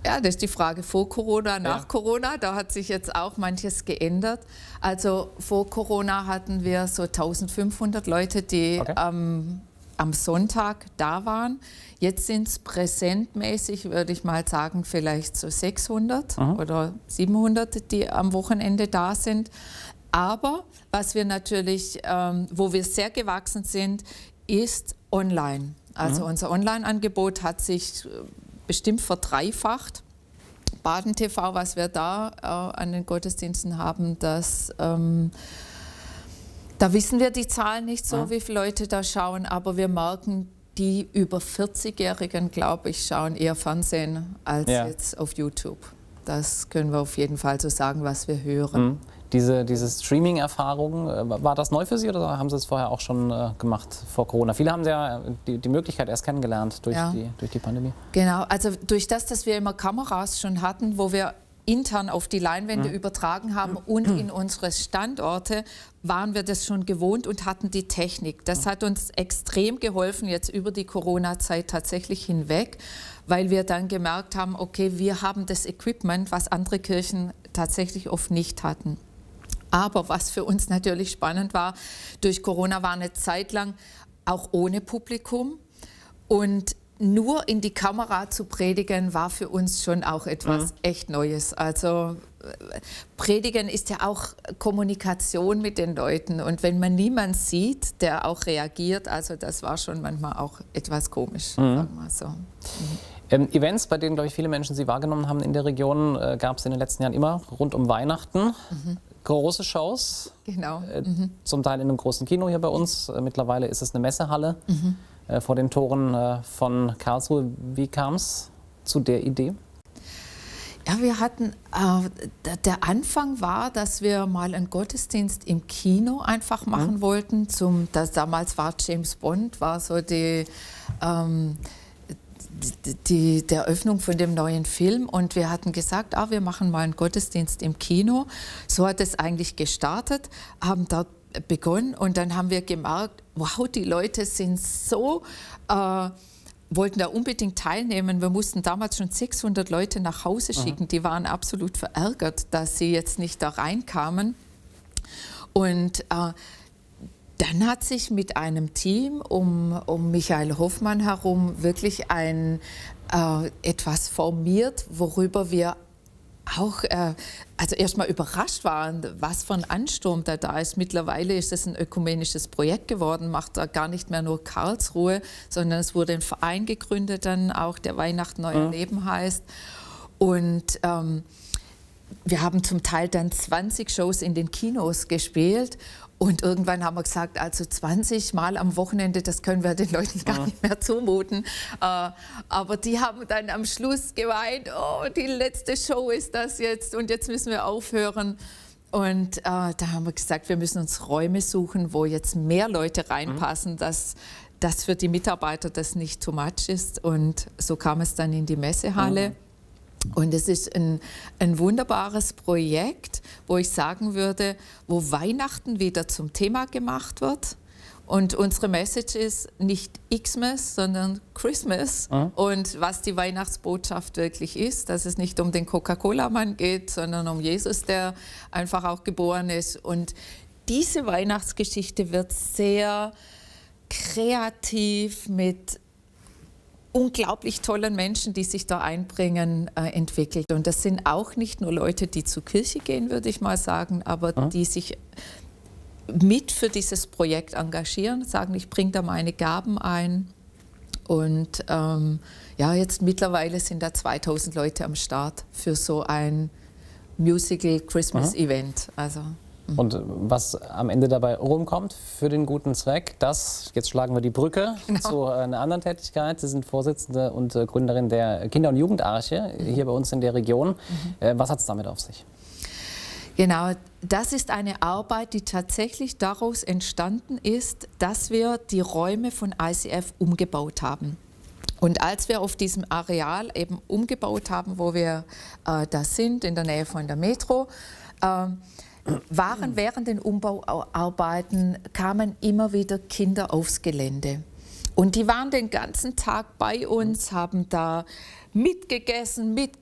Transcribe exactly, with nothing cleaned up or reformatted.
Ja, das ist die Frage vor Corona, nach ja. Corona. Da hat sich jetzt auch manches geändert. Also vor Corona hatten wir so eintausendfünfhundert Leute, die okay. ähm, am Sonntag da waren. Jetzt sind es präsentmäßig, würde ich mal sagen, vielleicht so sechshundert mhm. oder siebenhundert, die am Wochenende da sind. Aber was wir natürlich, ähm, wo wir sehr gewachsen sind, ist online. Also mhm. unser Online-Angebot hat sich bestimmt verdreifacht. Baden T V, was wir da äh, an den Gottesdiensten haben, das, ähm, da wissen wir die Zahlen nicht so, ja. wie viele Leute da schauen, aber wir merken, die über vierzigjährigen, glaube ich, schauen eher Fernsehen als ja. jetzt auf YouTube. Das können wir auf jeden Fall so sagen, was wir hören. Mhm. Diese, diese Streaming-Erfahrung, war das neu für Sie oder haben Sie es vorher auch schon äh, gemacht vor Corona? Viele haben ja die, die Möglichkeit erst kennengelernt durch, ja. die, durch die Pandemie. Genau, also durch das, dass wir immer Kameras schon hatten, wo wir intern auf die Leinwände mhm. übertragen haben und in unsere Standorte, waren wir das schon gewohnt und hatten die Technik. Das hat uns extrem geholfen jetzt über die Corona-Zeit tatsächlich hinweg, weil wir dann gemerkt haben, okay, wir haben das Equipment, was andere Kirchen tatsächlich oft nicht hatten. Aber was für uns natürlich spannend war, durch Corona war eine Zeit lang auch ohne Publikum und nur in die Kamera zu predigen, war für uns schon auch etwas mhm. echt Neues. Also Predigen ist ja auch Kommunikation mit den Leuten und wenn man niemanden sieht, der auch reagiert, also das war schon manchmal auch etwas komisch, mhm. sagen wir so. Mhm. Ähm, Events, bei denen, glaube ich, viele Menschen Sie wahrgenommen haben in der Region, äh, gab es in den letzten Jahren immer rund um Weihnachten. Mhm. Große Shows, genau. äh, mhm. zum Teil in einem großen Kino hier bei uns. Äh, mittlerweile ist es eine Messehalle mhm. äh, vor den Toren äh, von Karlsruhe. Wie kam es zu der Idee? Ja, wir hatten, äh, der Anfang war, dass wir mal einen Gottesdienst im Kino einfach machen mhm. wollten. Zum, das, damals war James Bond, war so die... Ähm, Die, die, der Eröffnung von dem neuen Film und wir hatten gesagt, ah, wir machen mal einen Gottesdienst im Kino. So hat es eigentlich gestartet, haben dort begonnen und dann haben wir gemerkt, wow, die Leute sind so, äh, wollten da unbedingt teilnehmen. Wir mussten damals schon sechshundert Leute nach Hause schicken, mhm. die waren absolut verärgert, dass sie jetzt nicht da reinkamen. Und äh, dann hat sich mit einem Team um, um Michael Hoffmann herum wirklich ein, äh, etwas formiert, worüber wir auch äh, also erstmal überrascht waren, was für ein Ansturm da da ist. Mittlerweile ist es ein ökumenisches Projekt geworden, macht da gar nicht mehr nur Karlsruhe, sondern es wurde ein Verein gegründet, dann auch der Weihnachten neu erleben mhm. heißt. Und ähm, wir haben zum Teil dann zwanzig Shows in den Kinos gespielt. Und irgendwann haben wir gesagt, also zwanzig Mal am Wochenende, das können wir den Leuten gar nicht mehr zumuten. Äh, aber die haben dann am Schluss geweint, oh, die letzte Show ist das jetzt und jetzt müssen wir aufhören. Und äh, da haben wir gesagt, wir müssen uns Räume suchen, wo jetzt mehr Leute reinpassen, mhm. dass das für die Mitarbeiter das nicht too much ist. Und so kam es dann in die Messehalle. Mhm. Und es ist ein, ein wunderbares Projekt, wo ich sagen würde, wo Weihnachten wieder zum Thema gemacht wird. Und unsere Message ist nicht Xmas, sondern Christmas. Mhm. Und was die Weihnachtsbotschaft wirklich ist, dass es nicht um den Coca-Cola-Mann geht, sondern um Jesus, der einfach auch geboren ist. Und diese Weihnachtsgeschichte wird sehr kreativ mit unglaublich tollen Menschen, die sich da einbringen, äh, entwickelt. Und das sind auch nicht nur Leute, die zur Kirche gehen, würde ich mal sagen, aber mhm. die sich mit für dieses Projekt engagieren, sagen, ich bringe da meine Gaben ein. Und ähm, ja, jetzt mittlerweile sind da zweitausend Leute am Start für so ein Musical Christmas mhm. Event. Also und was am Ende dabei rumkommt für den guten Zweck, das, jetzt schlagen wir die Brücke genau. zu einer anderen Tätigkeit. Sie sind Vorsitzende und Gründerin der Kinder- und Jugendarche mhm. hier bei uns in der Region. Mhm. Was hat es damit auf sich? Genau, das ist eine Arbeit, die tatsächlich daraus entstanden ist, dass wir die Räume von I C F umgebaut haben. Und als wir auf diesem Areal eben umgebaut haben, wo wir äh, da sind, in der Nähe von der Metro, äh, waren während den Umbauarbeiten, kamen immer wieder Kinder aufs Gelände. Und die waren den ganzen Tag bei uns, haben da mitgegessen, mitgegessen.